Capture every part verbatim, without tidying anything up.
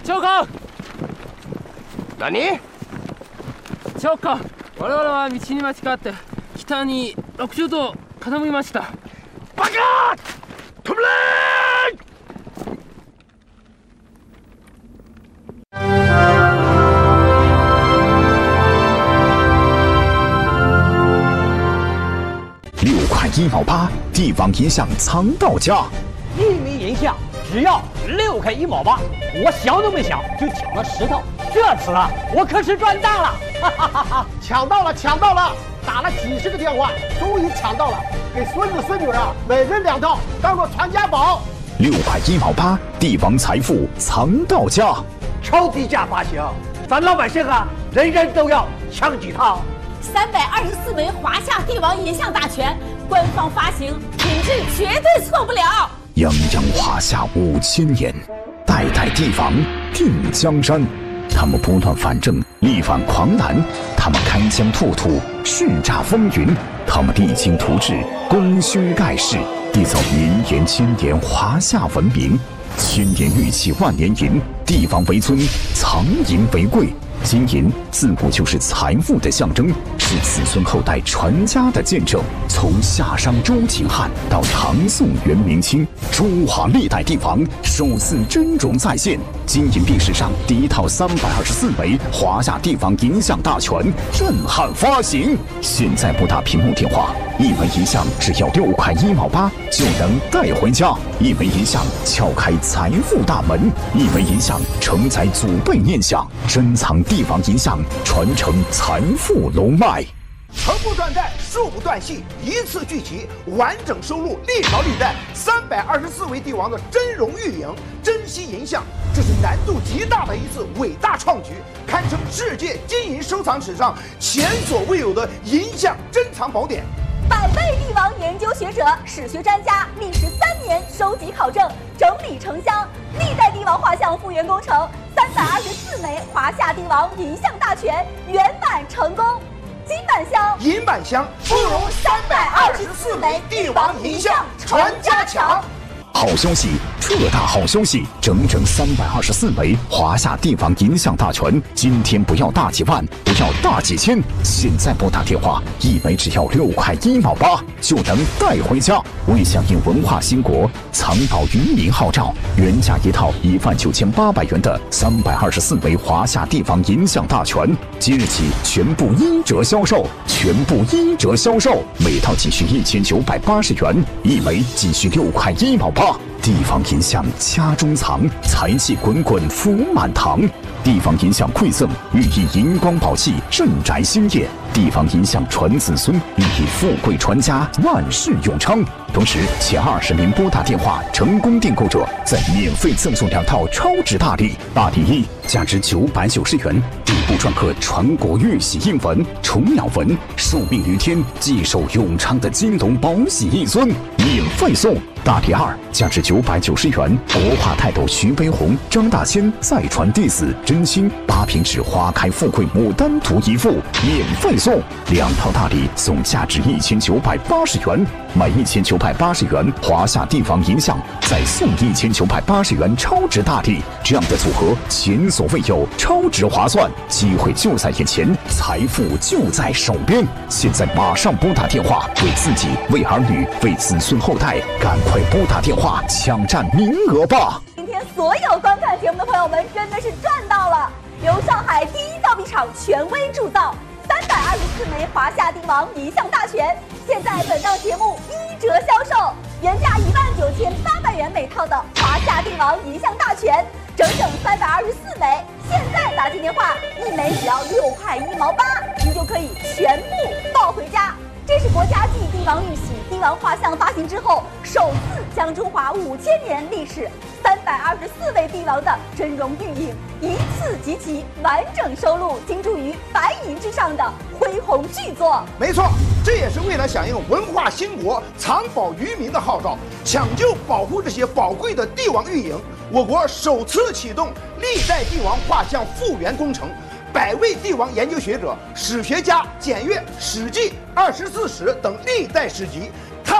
教官。 何？ 教官、我々は道に間違って北にろくじゅうど傾きました。 バカ！止まれ！ 六块一毛八，地方银项藏到家。 一枚银项只要六块一毛八，我想都没想就抢了十套。这次啊，我可是赚大了！哈哈哈哈！ 抢到了，抢到了！打了几十个电话，终于抢到了，给孙子孙女啊，每人两套，当做传家宝。 六块一毛八，地方财富藏到家。 超低价发行，咱老百姓啊，人人都要抢几套。 三百二十四枚华夏帝王银像大全，官方发行，品质绝对错不了。 泱泱华夏五千年，代代帝王定江山。他们不断反正，力挽狂澜；他们开疆拓土，叱咤风云；他们励精图治，功勋盖世，缔造绵延千年华夏文明。千年玉器万年银，帝王为尊，藏银为贵。金银自古就是财富的象征，是子孙后代传家的见证。从夏商周秦汉到唐宋元明清，中华历代帝王首次真容再现。金银币史上第一套三百二十四枚华夏帝王银像大全震撼发行。现在拨打屏幕电话，一枚银像只要六块一毛八就能带回家。一枚银像撬开财富大门，一枚银像承载祖辈念想，珍藏帝王银像，传承财富龙脉。 横不断代，竖不断续，一次聚齐，完整收录历朝历代三百二十四位帝王的真容玉影、珍稀银像，这是难度极大的一次伟大创举，堪称世界金银收藏史上前所未有的银像珍藏宝典。 百位帝王研究学者、史学专家历时三年收集考证，整理成箱，历代帝王画像复原工程，三百二十四枚华夏帝王银像大全圆满成功。金版香、 银版香，不如三百二十四枚帝王银像传家强。 好消息，特大好消息！整整三百二十四枚华夏帝王银像大全，今天不要大几万，不要大几千，现在拨打电话，一枚只要六块一毛八就能带回家。为响应文化兴国、藏宝于民号召，原价一套一万九千八百元的三百二十四枚华夏帝王银像大全，即日起全部一折销售，全部一折销售，每套仅需一千九百八十元，一枚仅需六块一毛八。帝王银像家中藏，财气滚滚福满堂。帝王银像馈赠，寓意银光宝气，镇宅兴业。帝王银像传子孙，寓意富贵传家，万事永昌。同时，前二十名拨打电话成功订购者，再免费赠送两套超值大礼。大礼一，价值九百九十元，底部篆刻传国玉玺印文、虫鸟纹，寿命于天，继寿永昌的金龙宝玺一尊，免费送。大礼二，价值九百九十元，国画泰斗徐悲鸿、张大千再传弟子真心八品纸花开富贵牡丹图一幅，免费送。两套大礼送价值一千九百八十元，买一千九百八十元华夏帝王银像，再送一千九百八十元超值大礼，这样的组合前所未有，超值划算，机会就在眼前，财富就在手边。现在马上拨打电话，为自己、为儿女、为子孙后代，赶快拨打电话抢占名额吧！ 今天所有观看节目的朋友们真的是赚到了！由上海第一造币厂权威铸造，三百二十四枚华夏帝王银像大全，现在本档节目一折销售，原价一万九千八百元每套的华夏帝王银像大全，整整三百二十四枚，现在打进电话，一枚只要六块一毛八，您就可以全部抱回家。这是国家继帝王玉玺、帝王画像发行之后，首次将中华五千年历史三百二十四位帝王的真容玉影一次集齐，完整收录，倾注于白银之上的恢宏巨作。 没错，这也是为了响应文化兴国、藏宝于民的号召，抢救保护这些宝贵的帝王玉影，我国首次启动历代帝王画像复原工程。百位帝王研究学者、史学家检阅《史记》《二十四史》等历代史籍，踏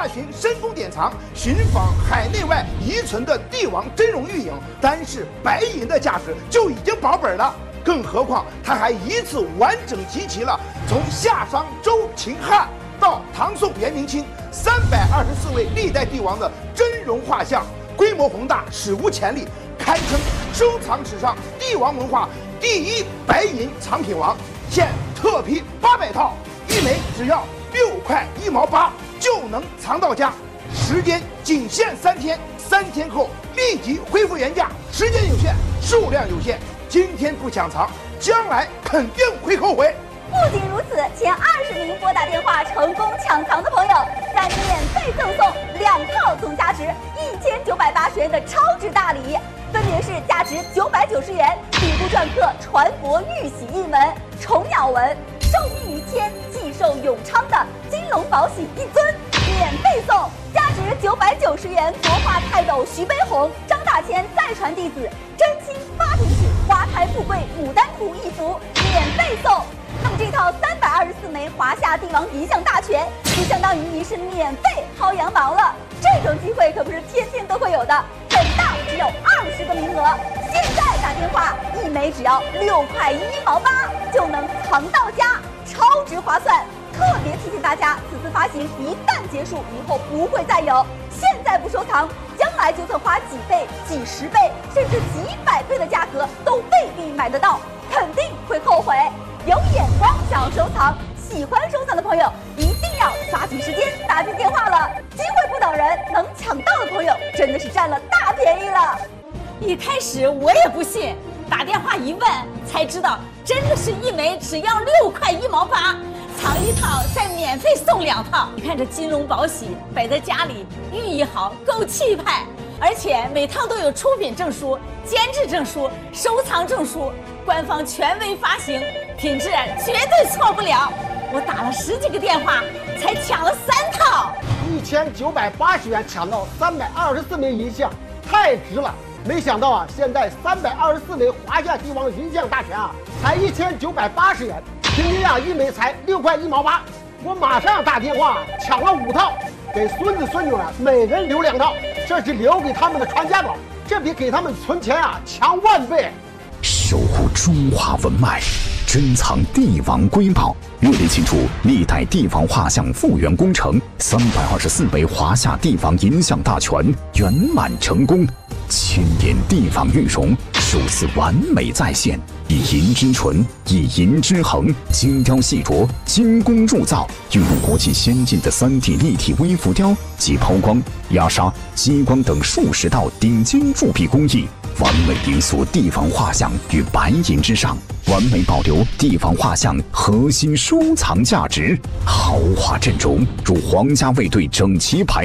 下旬深宫典藏，寻访海内外遗存的帝王真容玉影，单是白银的价值就已经保本了。更何况他还一次完整集齐了从夏商周秦汉到唐宋元明清三百二十四位历代帝王的真容画像，规模宏大，史无前例，堪称收藏史上帝王文化第一白银藏品王。现特批八百套，一枚只要六块一毛八就能藏到家，时间仅限三天，三天后立即恢复原价，时间有限，数量有限，今天不抢藏，将来肯定会后悔。 不仅如此，前二十名拨打电话成功抢藏的朋友，再免费赠送两套总价值一千九百八十元的超值大礼，分别是价值九百九十元底部篆刻传佛玉玺一门、虫鸟纹，寿命于天，既寿永昌的金龙宝玺一尊，免费送价值九百九十元国画泰斗徐悲鸿、张大千再传弟子真卿八品史花开富贵牡丹图一幅，免费送。那么这套三百二十四枚华夏帝王银像大全，就相当于你是免费薅羊毛了。这种机会可不是天天都会有的，本档只有二十个名额，现在打电话，一枚只要六块一毛八就能藏到家，超值划算。特别提醒大家，此次发行一旦结束，以后不会再有。现在不收藏，将来就算花几倍、几十倍，甚至几百倍的价格，都未必买得到，肯定会后悔。有眼光想要收藏，喜欢收藏的朋友一定要抓紧时间打进电话了，机会不等人，能抢到的朋友真的是占了大便宜了。 一开始我也不信，打电话一问才知道，真的是一枚只要六块一毛八，藏一套再免费送两套。你看这金龙宝玺摆在家里，寓意好，够气派。而且每套都有出品证书、监制证书、收藏证书，官方权威发行，品质绝对错不了。我打了十几个电话才抢了三套， 一千九百八十元抢到三百二十四枚银像，太值了！没想到啊，现在三百二十四枚华夏帝王银像大全啊，才一千九百八十元，平均啊一枚才六块一毛八。我马上打电话抢了五套，给孙子孙女啊每人留两套，这是留给他们的传家宝，这比给他们存钱啊强万倍。 守护中华文脉，珍藏帝王瑰宝，热烈庆祝历代帝王画像复原工程，三百二十四枚华夏帝王银像大全圆满成功，千年帝王玉容首次完美再现，以银之纯，以银之衡，精雕细琢，精工铸造，运用国际先进的 三 D 立体微浮雕及抛光、压砂、激光等数十道顶尖铸币工艺，完美凝塑帝王画像于白银之上，完美保留帝王画像核心收藏价值。豪华阵容如皇家卫队整齐排